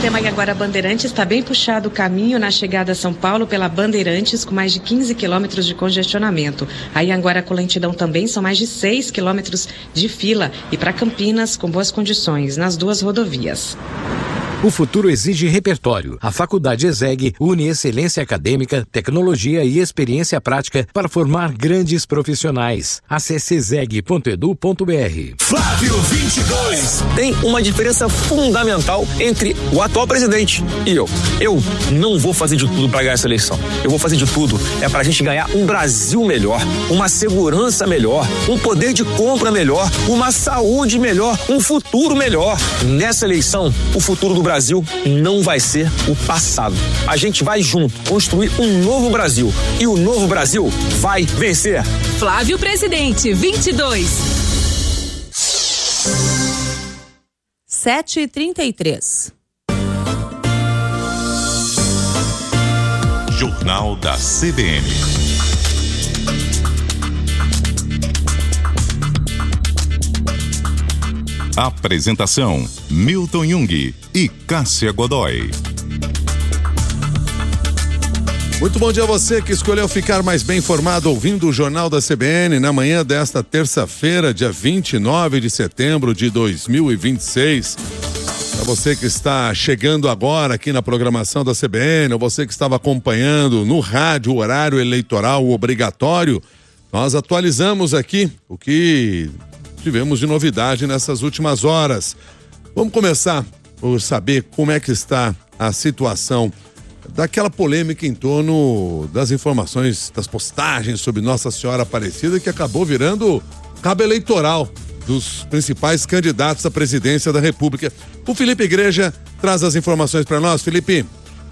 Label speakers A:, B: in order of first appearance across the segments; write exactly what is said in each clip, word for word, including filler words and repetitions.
A: sistema Anhanguera Bandeirantes está bem puxado o caminho na chegada a São Paulo pela Bandeirantes, com mais de quinze quilômetros de congestionamento. A Anhanguera com lentidão também são mais de seis quilômetros de fila. E para Campinas, com boas condições nas duas rodovias.
B: O futuro exige repertório. A Faculdade ESEG une excelência acadêmica, tecnologia e experiência prática para formar grandes profissionais. Acesse exeg ponto edu ponto br.
C: Flávio vinte e dois.
D: Tem uma diferença fundamental entre o atual presidente e eu. Eu não vou fazer de tudo para ganhar essa eleição. Eu vou fazer de tudo é para a gente ganhar um Brasil melhor, uma segurança melhor, um poder de compra melhor, uma saúde melhor, um futuro melhor. Nessa eleição, o futuro do Brasil Brasil não vai ser o passado. A gente vai junto construir um novo Brasil e o novo Brasil vai vencer.
E: Flávio Presidente, vinte e dois.
F: sete e trinta e três.
C: Jornal da C B N. Apresentação: Milton Jung e Cássia Godoy.
G: Muito bom dia a você que escolheu ficar mais bem informado ouvindo o Jornal da C B N na manhã desta terça-feira, dia vinte e nove de setembro de dois mil e vinte e seis. Para você que está chegando agora aqui na programação da C B N, ou você que estava acompanhando no rádio o horário eleitoral obrigatório, nós atualizamos aqui o que tivemos de novidade nessas últimas horas. Vamos começar por saber como é que está a situação daquela polêmica em torno das informações, das postagens sobre Nossa Senhora Aparecida, que acabou virando cabo eleitoral dos principais candidatos à presidência da República. O Felipe Igreja traz as informações para nós. Felipe.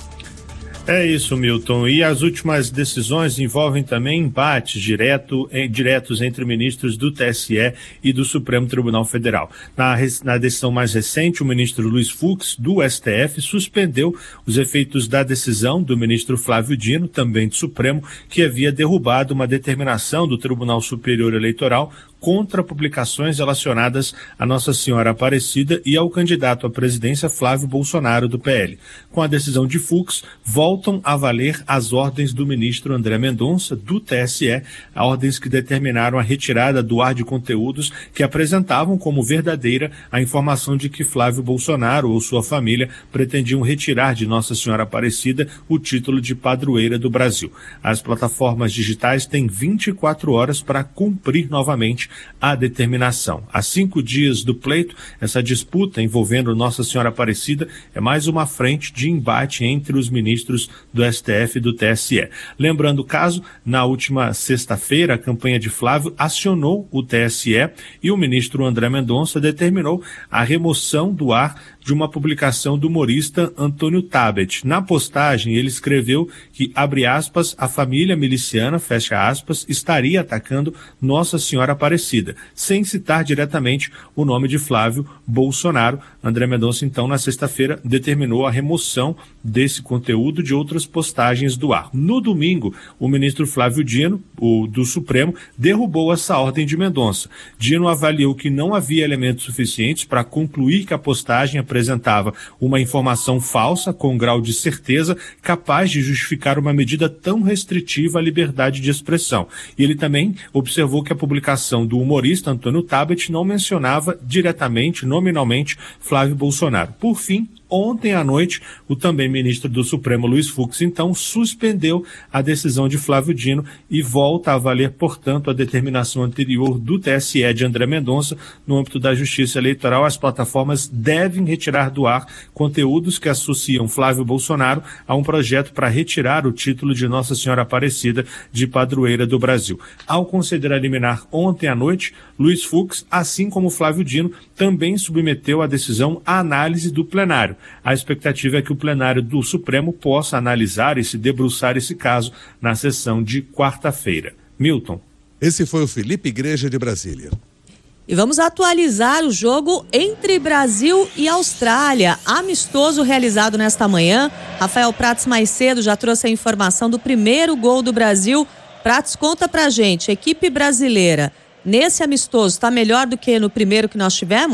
H: É isso, Milton. E as últimas decisões envolvem também embates direto, eh, diretos entre ministros do T S E e do Supremo Tribunal Federal. Na, na decisão mais recente, o ministro Luiz Fux, do S T F, suspendeu os efeitos da decisão do ministro Flávio Dino, também do Supremo, que havia derrubado uma determinação do Tribunal Superior Eleitoral contra publicações relacionadas a Nossa Senhora Aparecida e ao candidato à presidência Flávio Bolsonaro, do P L. Com a decisão de Fux, voltam a valer as ordens do ministro André Mendonça, do T S E, ordens que determinaram a retirada do ar de conteúdos que apresentavam como verdadeira a informação de que Flávio Bolsonaro ou sua família pretendiam retirar de Nossa Senhora Aparecida o título de padroeira do Brasil. As plataformas digitais têm vinte e quatro horas para cumprir novamente a determinação. Há cinco dias do pleito, essa disputa envolvendo Nossa Senhora Aparecida é mais uma frente de embate entre os ministros do S T F e do T S E. Lembrando o caso, na última sexta-feira, a campanha de Flávio acionou o T S E e o ministro André Mendonça determinou a remoção do ar de uma publicação do humorista Antônio Tabet. Na postagem, ele escreveu que, abre aspas, a família miliciana, fecha aspas, estaria atacando Nossa Senhora Aparecida, sem citar diretamente o nome de Flávio Bolsonaro. André Mendonça, então, na sexta-feira, determinou a remoção desse conteúdo de outras postagens do ar. No domingo, o ministro Flávio Dino, o do Supremo, derrubou essa ordem de Mendonça. Dino avaliou que não havia elementos suficientes para concluir que a postagem apresentava uma informação falsa com grau de certeza capaz de justificar uma medida tão restritiva à liberdade de expressão. E ele também observou que a publicação do humorista Antônio Tabet não mencionava diretamente, nominalmente, Flávio Bolsonaro. Por fim, ontem à noite, o também ministro do Supremo, Luiz Fux, então, suspendeu a decisão de Flávio Dino e volta a valer, portanto, a determinação anterior do T S E de André Mendonça. No âmbito da Justiça Eleitoral, as plataformas devem retirar do ar conteúdos que associam Flávio Bolsonaro a um projeto para retirar o título de Nossa Senhora Aparecida de padroeira do Brasil. Ao conceder a liminar ontem à noite, Luiz Fux, assim como Flávio Dino, também submeteu a decisão à análise do plenário. A expectativa é que o plenário do Supremo possa analisar e se debruçar esse caso na sessão de quarta-feira. Milton.
G: Esse foi o Felipe Igreja de Brasília.
F: E vamos atualizar o jogo entre Brasil e Austrália. Amistoso realizado nesta manhã. Rafael Prates mais cedo já trouxe a informação do primeiro gol do Brasil. Prates, conta pra gente, a equipe brasileira nesse amistoso está melhor do que no primeiro que nós tivemos?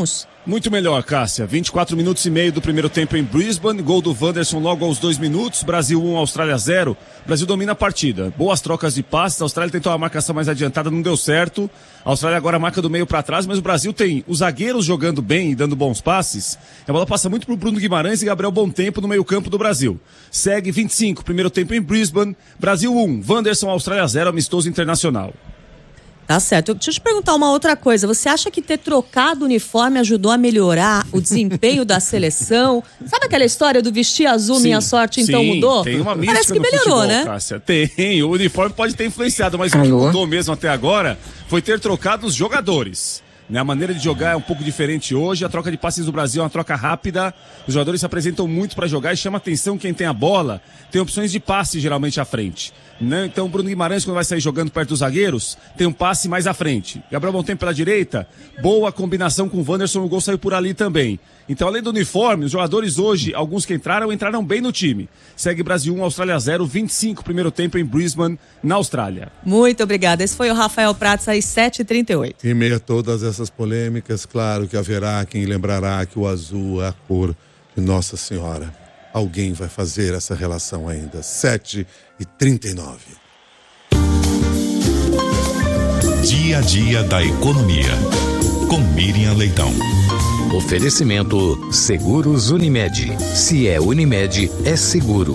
I: Muito melhor, Cássia. vinte e quatro minutos e meio do primeiro tempo em Brisbane. Gol do Wanderson logo aos dois minutos. Brasil um, Austrália zero. Brasil domina a partida. Boas trocas de passes. A Austrália tentou uma marcação mais adiantada, não deu certo. A Austrália agora marca do meio para trás, mas o Brasil tem os zagueiros jogando bem e dando bons passes. A bola passa muito pro Bruno Guimarães e Gabriel Bontempo no meio campo do Brasil. Segue vinte e cinco, primeiro tempo em Brisbane. Brasil um, Wanderson, Austrália zero, amistoso internacional.
F: Tá certo. Deixa eu te perguntar uma outra coisa. Você acha que ter trocado o uniforme ajudou a melhorar o desempenho da seleção? Sabe aquela história do vestir azul, sim, minha sorte, então
I: sim,
F: mudou?
I: Tem uma mística.
F: Parece que
I: no
F: melhorou,
I: futebol,
F: né?
I: Cássia. Tem. O uniforme pode ter influenciado, mas Alô? O que mudou mesmo até agora foi ter trocado os jogadores. A maneira de jogar é um pouco diferente hoje. A troca de passes do Brasil é uma troca rápida. Os jogadores se apresentam muito para jogar e chama atenção quem tem a bola. Tem opções de passe geralmente à frente. Né? Então o Bruno Guimarães, quando vai sair jogando perto dos zagueiros, tem um passe mais à frente. Gabriel Bontempo pela direita, boa combinação com o Wanderson, o gol saiu por ali também. Então, além do uniforme, os jogadores hoje, alguns que entraram, entraram bem no time. Segue Brasil um, Austrália zero, vinte e cinco, primeiro tempo em Brisbane, na Austrália.
F: Muito obrigada. Esse foi o Rafael Prats às sete e trinta e oito.
G: Em meio a todas essas polêmicas, claro que haverá quem lembrará que o azul é a cor de Nossa Senhora. Alguém vai fazer essa relação ainda. sete e trinta e nove.
C: Dia a dia da economia. Com Miriam Leitão.
B: Oferecimento Seguros Unimed. Se é Unimed, é seguro.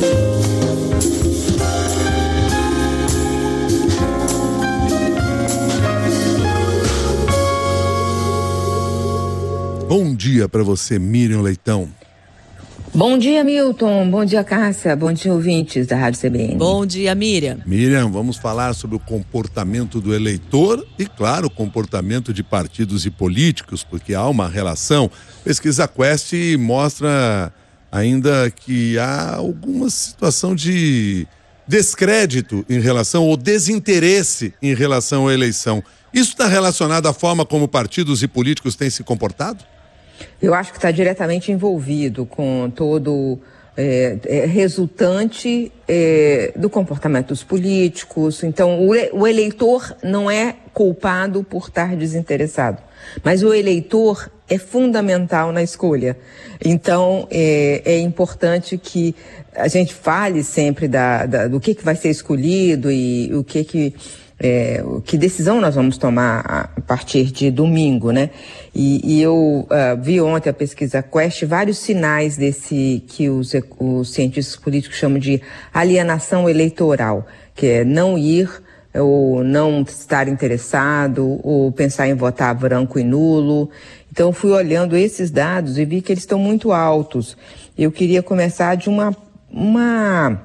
G: Bom dia para você, Miriam Leitão.
J: Bom dia, Milton. Bom dia, Cássia. Bom dia, ouvintes da Rádio C B N.
F: Bom dia, Miriam.
G: Miriam, vamos falar sobre o comportamento do eleitor e, claro, o comportamento de partidos e políticos, porque há uma relação. Pesquisa Quest mostra ainda que há alguma situação de descrédito em relação ou desinteresse em relação à eleição. Isso está relacionado à forma como partidos e políticos têm se comportado?
J: Eu acho que está diretamente envolvido com todo é, é, resultante é, do comportamento dos políticos. Então, o, o eleitor não é culpado por estar desinteressado, mas o eleitor é fundamental na escolha. Então, é, é importante que a gente fale sempre da, da, do que, que vai ser escolhido e o que que... É, que decisão nós vamos tomar a partir de domingo, né? E, e eu uh, vi ontem a pesquisa Quest vários sinais desse que os, os cientistas políticos chamam de alienação eleitoral, que é não ir ou não estar interessado ou pensar em votar branco e nulo. Então fui olhando esses dados e vi que eles estão muito altos. Eu queria começar de uma... uma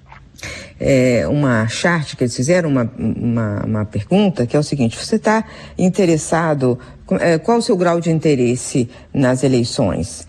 J: É, uma chart que eles fizeram, uma, uma, uma pergunta, que é o seguinte: você está interessado, é, qual o seu grau de interesse nas eleições?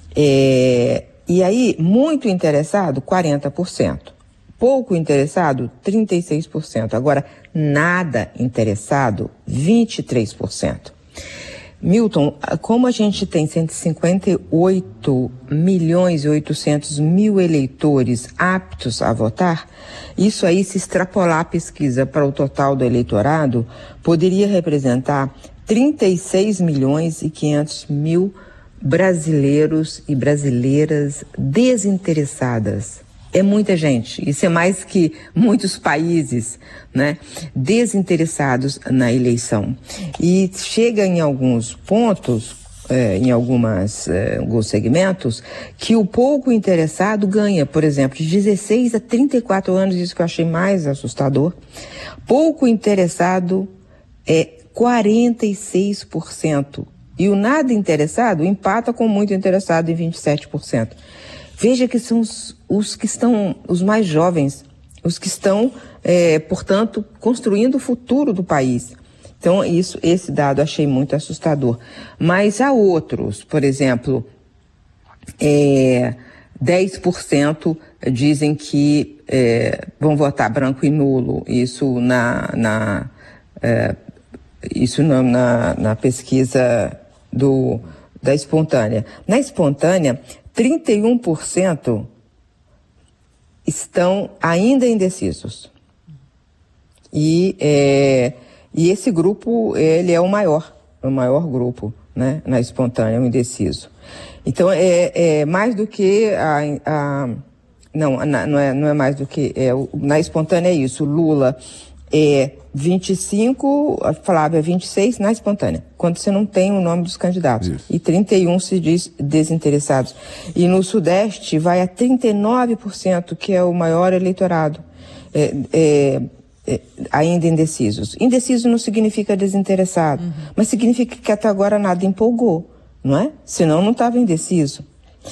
J: É, e aí, muito interessado, quarenta por cento. Pouco interessado, trinta e seis por cento. Agora, nada interessado, vinte e três por cento. Milton, como a gente tem cento e cinquenta e oito milhões e oitocentos mil eleitores aptos a votar, isso aí, se extrapolar a pesquisa para o total do eleitorado, poderia representar trinta e seis milhões e quinhentos mil brasileiros e brasileiras desinteressadas. É muita gente, isso é mais que muitos países, né, desinteressados na eleição. E chega em alguns pontos, é, em algumas, é, alguns segmentos, que o pouco interessado ganha, por exemplo, de dezesseis a trinta e quatro anos, isso que eu achei mais assustador. Pouco interessado é quarenta e seis por cento. E o nada interessado empata com muito interessado em vinte e sete por cento. Veja que são os, os que estão, os mais jovens, os que estão, é, portanto, construindo o futuro do país. Então, isso, esse dado achei muito assustador. Mas há outros, por exemplo, é, dez por cento dizem que é, vão votar branco e nulo, isso na, na, é, isso na, na, na pesquisa do, da espontânea. Na espontânea, trinta e um por cento estão ainda indecisos. E, é, e esse grupo, ele é o maior, o maior grupo né, na espontânea, o indeciso. Então, é, é mais do que a... a não, na, não, é, não é mais do que... É, na espontânea é isso, Lula é vinte e cinco, a Flávia é vinte e seis na espontânea, quando você não tem o nome dos candidatos. Isso. E trinta e um se diz desinteressados. E no Sudeste vai a trinta e nove por cento, que é o maior eleitorado, é, é, é, ainda indecisos. Indeciso não significa desinteressado, uhum. mas significa que até agora nada empolgou, não é? Senão não estava indeciso.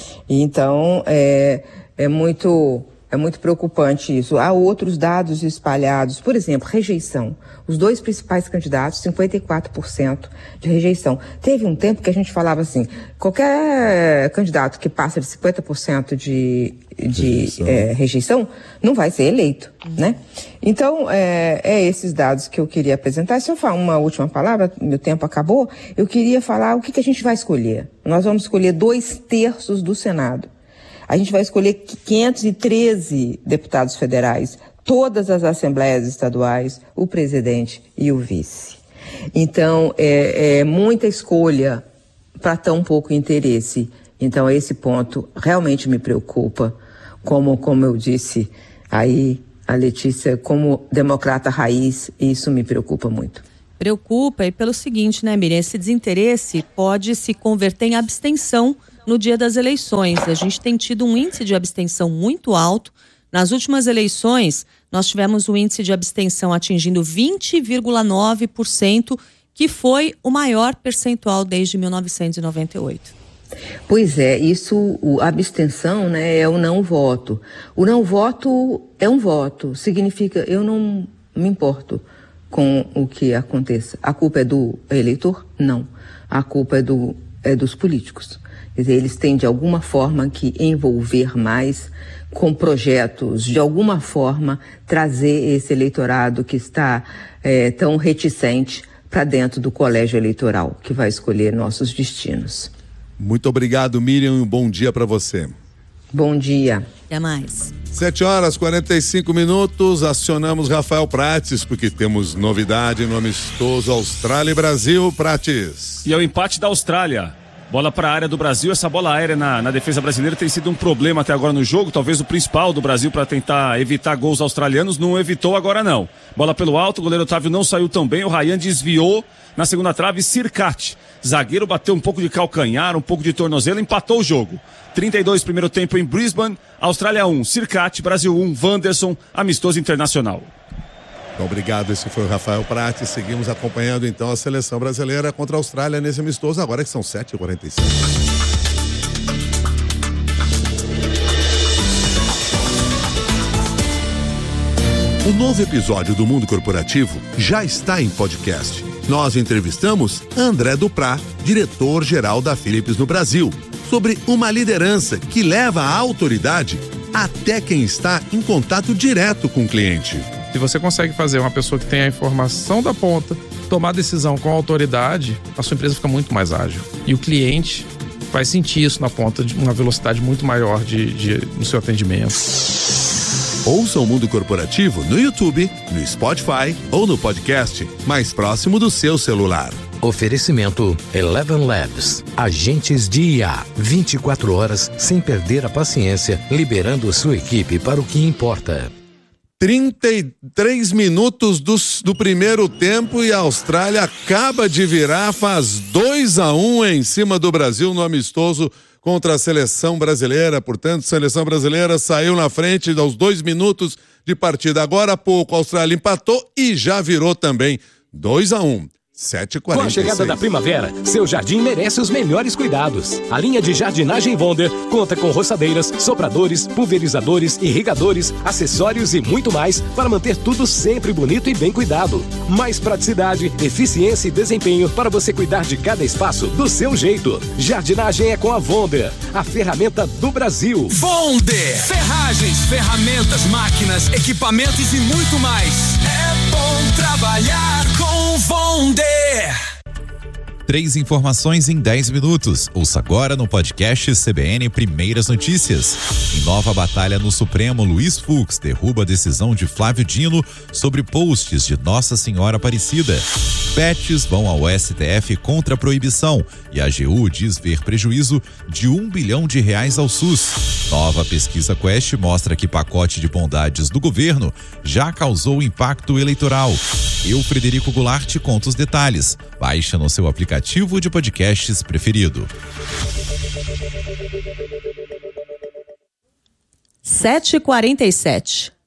J: E então, é, é muito... É muito preocupante isso. Há outros dados espalhados. Por exemplo, rejeição. Os dois principais candidatos, cinquenta e quatro por cento de rejeição. Teve um tempo que a gente falava assim, qualquer candidato que passa de cinquenta por cento de, de rejeição. É, rejeição não vai ser eleito, uhum. né? Então, é, é esses dados que eu queria apresentar. Se eu falar uma última palavra, meu tempo acabou, eu queria falar o que, que a gente vai escolher. Nós vamos escolher dois terços do Senado. A gente vai escolher quinhentos e treze deputados federais, todas as assembleias estaduais, o presidente e o vice. Então, é, é muita escolha para tão pouco interesse. Então, esse ponto realmente me preocupa. Como, como eu disse aí, a Letícia, como democrata raiz, isso me preocupa muito.
F: Preocupa e pelo seguinte, né, Miriam? Esse desinteresse pode se converter em abstenção no dia das eleições. A gente tem tido um índice de abstenção muito alto. Nas últimas eleições, nós tivemos um índice de abstenção atingindo vinte vírgula nove por cento, que foi o maior percentual desde mil novecentos e noventa e oito.
J: Pois é, isso, a abstenção, né, é o não voto. O não voto é um voto, significa eu não me importo com o que aconteça. A culpa é do eleitor? Não. A culpa é, do, é dos políticos. Quer dizer, eles têm de alguma forma que envolver mais com projetos, de alguma forma trazer esse eleitorado que está é, tão reticente para dentro do colégio eleitoral, que vai escolher nossos destinos.
G: Muito obrigado, Miriam, e um bom dia para você.
J: Bom dia.
F: Até mais.
G: sete horas e quarenta e cinco minutos, acionamos Rafael Prates, porque temos novidade no amistoso Austrália e Brasil. Prates.
I: E é o empate da Austrália. Bola para a área do Brasil, essa bola aérea na, na defesa brasileira tem sido um problema até agora no jogo, talvez o principal do Brasil para tentar evitar gols australianos, não evitou agora não. Bola pelo alto, o goleiro Otávio não saiu tão bem, o Ryan desviou na segunda trave, Sirkat, zagueiro, bateu um pouco de calcanhar, um pouco de tornozelo, empatou o jogo. trinta e dois primeiro tempo em Brisbane, Austrália um, Sirkat, Brasil um, Wanderson, amistoso internacional.
G: Obrigado, esse foi o Rafael Prates. Seguimos acompanhando então a seleção brasileira contra a Austrália nesse amistoso, agora que são sete e quarenta e cinco. O novo episódio do Mundo Corporativo já está em podcast. Nós entrevistamos André Duprá, diretor-geral da Philips no Brasil, sobre uma liderança que leva a autoridade até quem está em contato direto com o cliente.
K: Se você consegue fazer uma pessoa que tem a informação da ponta tomar decisão com autoridade, a sua empresa fica muito mais ágil. E o cliente vai sentir isso na ponta de uma velocidade muito maior de, de, no seu atendimento.
G: Ouça o Mundo Corporativo no YouTube, no Spotify ou no podcast mais próximo do seu celular.
B: Oferecimento Eleven Labs. Agentes de I A. vinte e quatro horas sem perder a paciência, liberando sua equipe para o que importa.
G: trinta e três minutos do, do primeiro tempo e a Austrália acaba de virar, faz dois a um em cima do Brasil no amistoso contra a seleção brasileira. Portanto, a seleção brasileira saiu na frente aos dois minutos de partida. Agora há pouco a Austrália empatou e já virou também dois a um. sete e quarenta e seis.
B: Com a chegada da primavera, seu jardim merece os melhores cuidados. A linha de jardinagem Wonder conta com roçadeiras, sopradores, pulverizadores, irrigadores, acessórios e muito mais para manter tudo sempre bonito e bem cuidado. Mais praticidade, eficiência e desempenho para você cuidar de cada espaço do seu jeito. Jardinagem é com a Wonder, a ferramenta do Brasil.
L: Wonder! Ferragens, ferramentas, máquinas, equipamentos e muito mais. É bom trabalhar com Wonder!
M: Três informações em dez minutos. Ouça agora no podcast C B N Primeiras Notícias. Em nova batalha no Supremo, Luiz Fux derruba a decisão de Flávio Dino sobre posts de Nossa Senhora Aparecida. Pets vão ao S T F contra a proibição e a A G U diz ver prejuízo de um bilhão de reais ao SUS. Nova pesquisa Quest mostra que pacote de bondades do governo já causou impacto eleitoral. Eu, Frederico Goulart, te conto os detalhes. Baixa no seu aplicativo de podcasts preferido.
F: sete e quarenta e sete.